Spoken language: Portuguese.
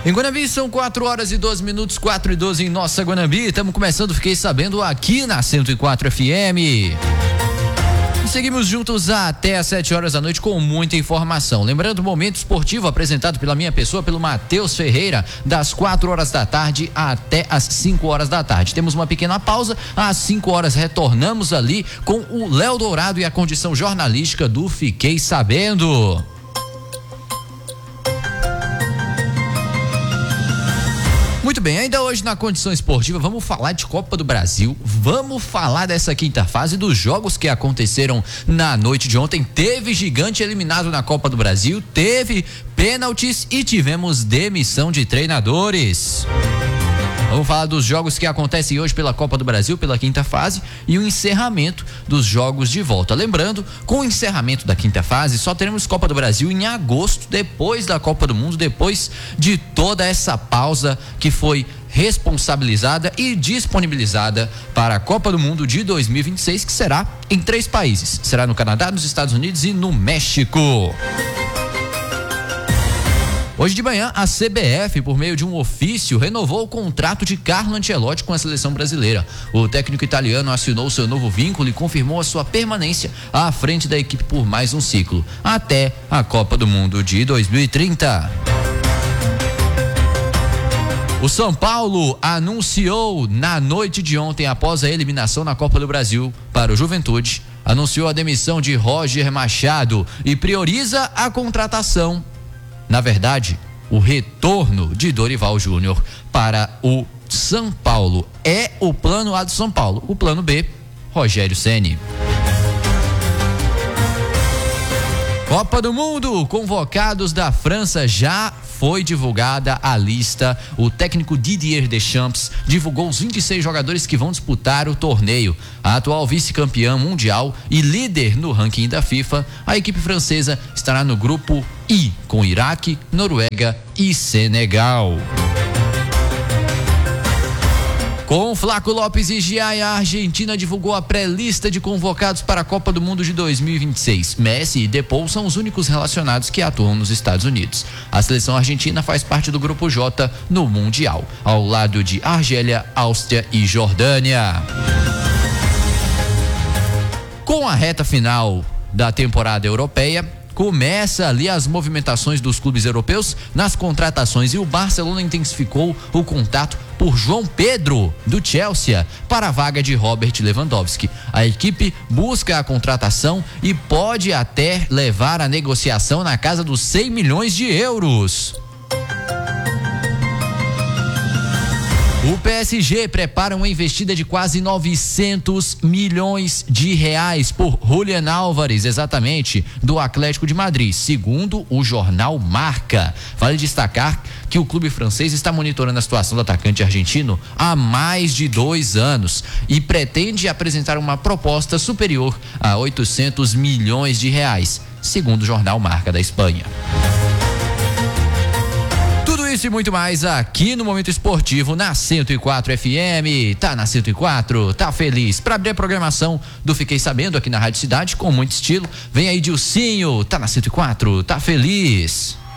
Em Guanambi são 4h12, 4h12 em nossa Guanambi. Estamos começando, fiquei sabendo, aqui na 104 FM. E seguimos juntos até às 7 horas da noite com muita informação. Lembrando, o Momento Esportivo apresentado pela minha pessoa, pelo Matheus Ferreira, das 4 horas da tarde até às 5 horas da tarde. Temos uma pequena pausa, às 5 horas retornamos ali com o Léo Dourado e a condição jornalística do Fiquei Sabendo. Muito bem, ainda hoje na Condição Esportiva vamos falar de Copa do Brasil, vamos falar dessa quinta fase, dos jogos que aconteceram na noite de ontem. Teve Gigante eliminado na Copa do Brasil, teve pênaltis e tivemos demissão de treinadores. Vamos falar dos jogos que acontecem hoje pela Copa do Brasil, pela quinta fase, e o encerramento dos jogos de volta. Lembrando, com o encerramento da quinta fase, só teremos Copa do Brasil em agosto, depois da Copa do Mundo, depois de toda essa pausa que foi responsabilizada e disponibilizada para a Copa do Mundo de 2026, que será em 3 países. Será no Canadá, nos Estados Unidos e no México. Hoje de manhã, a CBF, por meio de um ofício, renovou o contrato de Carlo Ancelotti com a seleção brasileira. O técnico italiano assinou seu novo vínculo e confirmou a sua permanência à frente da equipe por mais um ciclo, até a Copa do Mundo de 2030. O São Paulo anunciou na noite de ontem, após a eliminação na Copa do Brasil para o Juventude, anunciou a demissão de Roger Machado e prioriza a contratação. Na verdade, o retorno de Dorival Júnior para o São Paulo. É o plano A do São Paulo. O plano B, Rogério Ceni. Copa do Mundo, convocados da França, já foi divulgada a lista. O técnico Didier Deschamps divulgou os 26 jogadores que vão disputar o torneio. A atual vice-campeã mundial e líder no ranking da FIFA, a equipe francesa estará no grupo I, com Iraque, Noruega e Senegal. Com Flaco Lopes e Giai, a Argentina divulgou a pré-lista de convocados para a Copa do Mundo de 2026. Messi e De Paul são os únicos relacionados que atuam nos Estados Unidos. A seleção argentina faz parte do grupo J no Mundial, ao lado de Argélia, Áustria e Jordânia. Com a reta final da temporada europeia, começa ali as movimentações dos clubes europeus nas contratações, e o Barcelona intensificou o contato por João Pedro, do Chelsea, para a vaga de Robert Lewandowski. A equipe busca a contratação e pode até levar a negociação na casa dos 100 milhões de euros. O PSG prepara uma investida de quase 900 milhões de reais por Julián Álvares, exatamente, do Atlético de Madrid, segundo o jornal Marca. Vale destacar que o clube francês está monitorando a situação do atacante argentino há mais de 2 anos e pretende apresentar uma proposta superior a 800 milhões de reais, segundo o jornal Marca da Espanha. Isso e muito mais aqui no Momento Esportivo na 104 FM. Tá na 104, tá feliz? Para abrir a programação do Fiquei Sabendo aqui na Rádio Cidade com muito estilo, vem aí Dilcinho, tá na 104, tá feliz?